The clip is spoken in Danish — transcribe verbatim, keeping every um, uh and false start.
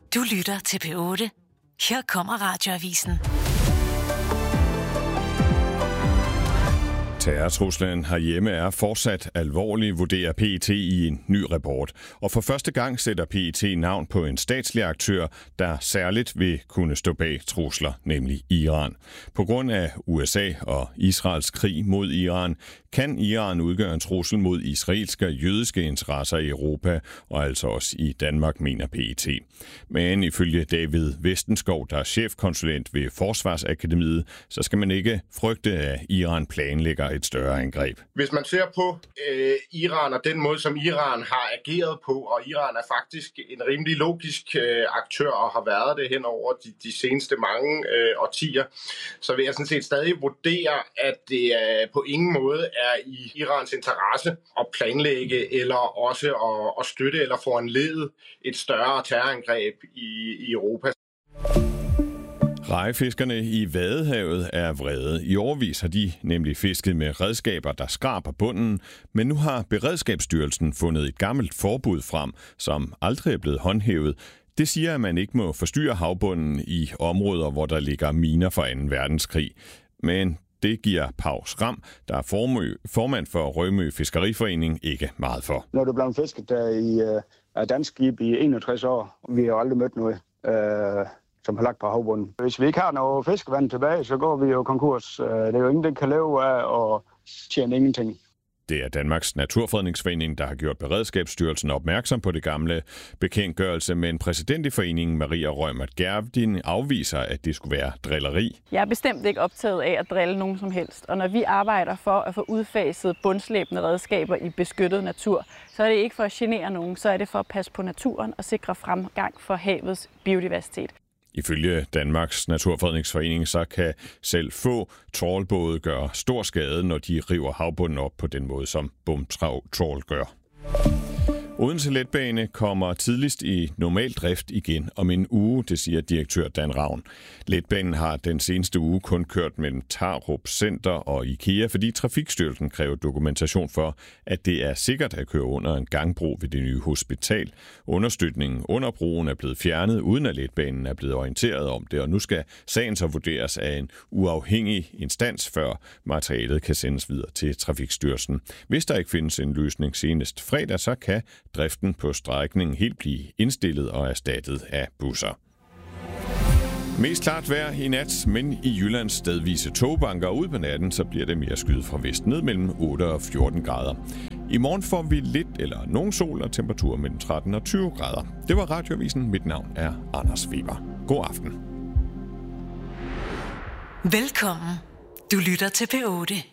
Du lytter til P otte. Her kommer Radioavisen. Terrortruslen herhjemme er fortsat alvorlig, vurderer P E T i en ny rapport. Og for første gang sætter P E T navn på en statslig aktør, der særligt vil kunne stå bag trusler, nemlig Iran. På grund af U S A og Israels krig mod Iran, kan Iran udgøre en trussel mod israelske og jødiske interesser i Europa, og altså også i Danmark, mener P E T. Men ifølge David Vestenskov, der er chefkonsulent ved Forsvarsakademiet, så skal man ikke frygte, at Iran planlægger et større angreb. Hvis man ser på øh, Iran og den måde, som Iran har ageret på, og Iran er faktisk en rimelig logisk øh, aktør og har været det hen over de, de seneste mange øh, årtier, så vil jeg sådan set stadig vurdere, at det øh, på ingen måde er i Irans interesse at planlægge eller også at, at støtte eller foranlede et større terrorangreb i, i Europa. Rejefiskerne i Vadehavet er vrede. I årevis har de nemlig fisket med redskaber, der skraber bunden, men nu har Beredskabsstyrelsen fundet et gammelt forbud frem, som aldrig er blevet håndhævet. Det siger, at man ikke må forstyrre havbunden i områder, hvor der ligger miner fra anden verdenskrig. Men det giver Pau Schram, der er formø, formand for Rømø Fiskeriforening, ikke meget for. Når du blev fisket der i uh, dansk skib i enogtres år, vi har aldrig mødt noget, uh, som har lagt på havbunden. Hvis vi ikke har noget fiskevand tilbage, så går vi jo konkurs. Uh, det er jo ingen, der kan leve af og tjene ingenting. Det er Danmarks Naturfredningsforening, der har gjort Beredskabsstyrelsen opmærksom på det gamle bekendtgørelse, men præsident i foreningen, Maria Reumert Gjerding, afviser, at det skulle være drilleri. Jeg er bestemt ikke optaget af at drille nogen som helst, og når vi arbejder for at få udfaset bundslæbende redskaber i beskyttet natur, så er det ikke for at genere nogen, så er det for at passe på naturen og sikre fremgang for havets biodiversitet. Ifølge Danmarks Naturfredningsforening så kan selv få trawlbåde gøre stor skade, når de river havbunden op på den måde, som bumtrawl gør. Odense Letbane kommer tidligst i normal drift igen om en uge, det siger direktør Dan Ravn. Letbanen har den seneste uge kun kørt mellem Tarup Center og IKEA, fordi Trafikstyrelsen kræver dokumentation for, at det er sikkert at køre under en gangbro ved det nye hospital. Understøtningen under broen er blevet fjernet, uden at letbanen er blevet orienteret om det, og nu skal sagen så vurderes af en uafhængig instans, før materialet kan sendes videre til Trafikstyrelsen. Hvis der ikke findes en løsning senest fredag, så kan driften på strækningen helt blive indstillet og erstattet af busser. Mest klart vejr i nat, men i Jyllands stedvise togbanker ud på natten, så bliver det mere skyet fra vest ned mellem otte og fjorten grader. I morgen får vi lidt eller nogen sol og temperatur mellem tretten og tyve grader. Det var Radioavisen. Mit navn er Anders Weber. God aften. Velkommen. Du lytter til P otte.